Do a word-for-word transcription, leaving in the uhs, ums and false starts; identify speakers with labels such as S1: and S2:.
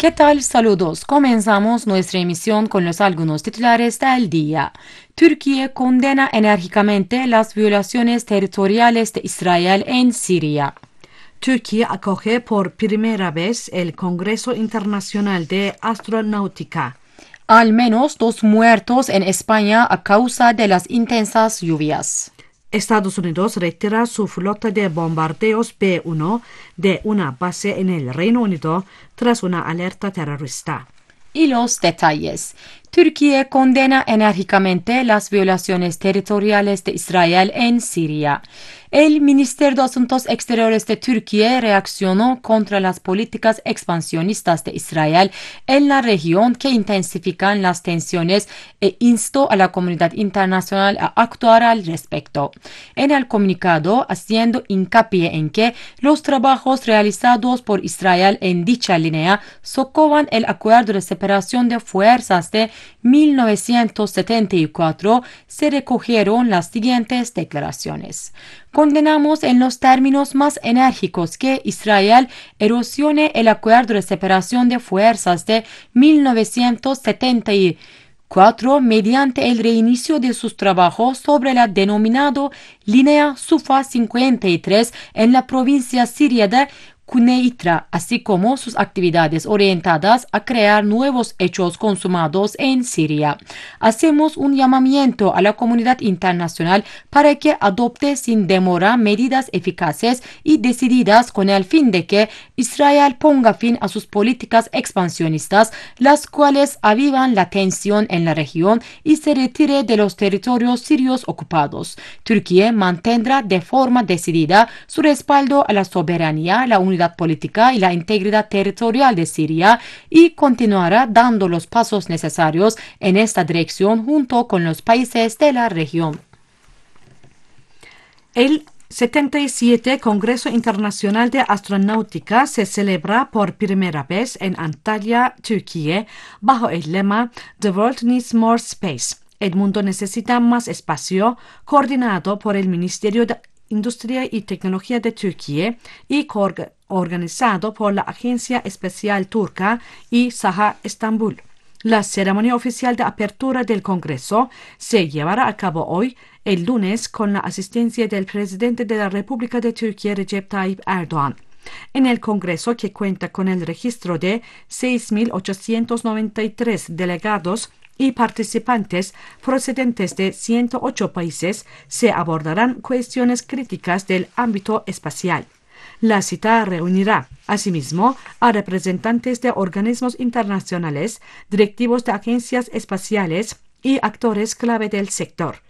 S1: ¿Qué tal? Saludos. Comenzamos nuestra emisión con los algunos titulares del día. Türkiye condena enérgicamente las violaciones territoriales de Israel en Siria.
S2: Turquía acoge por primera vez el Congreso Internacional de Astronáutica.
S1: Al menos dos muertos en España a causa de las intensas lluvias.
S2: Estados Unidos retira su flota de bombardeos B uno de una base en el Reino Unido tras una alerta terrorista.
S1: Y los detalles. Türkiye condena enérgicamente las violaciones territoriales de Israel en Siria. El Ministerio de Asuntos Exteriores de Turquía reaccionó contra las políticas expansionistas de Israel en la región que intensifican las tensiones e instó a la comunidad internacional a actuar al respecto. En el comunicado, haciendo hincapié en que los trabajos realizados por Israel en dicha línea socavan el acuerdo de separación de fuerzas de mil novecientos setenta y cuatro, se recogieron las siguientes declaraciones. Condenamos en los términos más enérgicos que Israel erosione el acuerdo de separación de fuerzas de mil novecientos setenta y cuatro mediante el reinicio de sus trabajos sobre la denominada línea Sufa cincuenta y tres en la provincia siria de Quneitra, así como sus actividades orientadas a crear nuevos hechos consumados en Siria. Hacemos un llamamiento a la comunidad internacional para que adopte sin demora medidas eficaces y decididas con el fin de que Israel ponga fin a sus políticas expansionistas, las cuales avivan la tensión en la región y se retire de los territorios sirios ocupados. Turquía mantendrá de forma decidida su respaldo a la soberanía, la unidad política y la integridad territorial de Siria y continuará dando los pasos necesarios en esta dirección junto con los países de la región.
S2: El setenta y siete Congreso Internacional de Astronáutica se celebra por primera vez en Antalya, Turquía, bajo el lema The World Needs More Space. El mundo necesita más espacio, coordinado por el Ministerio de Industria y Tecnología de Turquía y organizado por la Agencia Espacial Turca y Saha Estambul. La ceremonia oficial de apertura del Congreso se llevará a cabo hoy, el lunes, con la asistencia del presidente de la República de Turquía, Recep Tayyip Erdoğan. En el Congreso, que cuenta con el registro de seis mil ochocientos noventa y tres delegados y participantes procedentes de ciento ocho países, se abordarán cuestiones críticas del ámbito espacial. La cita reunirá, asimismo, a representantes de organismos internacionales, directivos de agencias espaciales y actores clave del sector.